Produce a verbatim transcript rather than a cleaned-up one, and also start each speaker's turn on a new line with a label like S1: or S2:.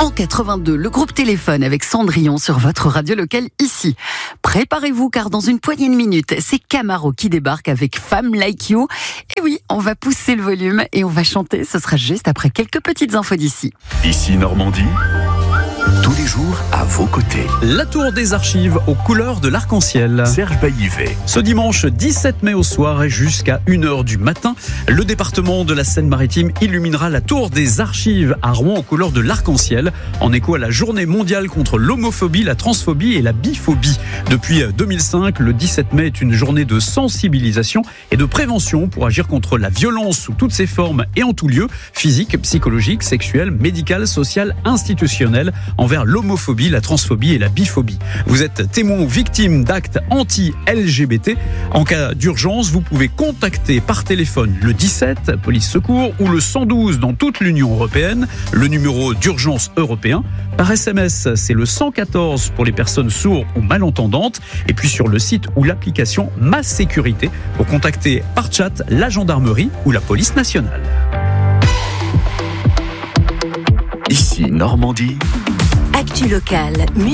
S1: En quatre-vingt-deux, le groupe Téléphone avec Cendrillon sur votre radio locale ici. Préparez-vous car dans une poignée de minutes, c'est Camaro qui débarque avec Femme Like You. Et oui, on va pousser le volume et on va chanter. Ce sera juste après quelques petites infos d'ici.
S2: Ici Normandie, tous les jours à vos côtés.
S3: La tour des archives aux couleurs de l'arc-en-ciel.
S2: Serge Baillivet.
S3: Ce dimanche dix-sept mai au soir et jusqu'à une heure du matin, le département de la Seine-Maritime illuminera la tour des archives à Rouen aux couleurs de l'arc-en-ciel, en écho à la journée mondiale contre l'homophobie, la transphobie et la biphobie. Depuis deux mille cinq, le dix-sept mai est une journée de sensibilisation et de prévention pour agir contre la violence sous toutes ses formes et en tout lieu, physique, psychologique, sexuelle, médicale, sociale, institutionnelle, envers l'homophobie, la transphobie et la biphobie. Vous êtes témoin ou victime d'actes anti-L G B T. En cas d'urgence, vous pouvez contacter par téléphone le dix-sept, police secours, ou le cent douze dans toute l'Union européenne, le numéro d'urgence européen. Par S M S, c'est le cent quatorze pour les personnes sourdes ou malentendantes. Et puis sur le site ou l'application Ma Sécurité pour contacter par chat la gendarmerie ou la police nationale.
S2: Ici Normandie.
S4: Actu locale, musique.